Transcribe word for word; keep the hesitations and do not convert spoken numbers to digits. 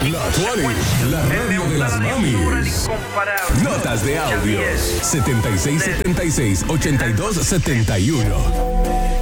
La veinte, la radio de las mamis. Notas de audio setenta y seis setenta y seis ochenta y dos setenta y uno.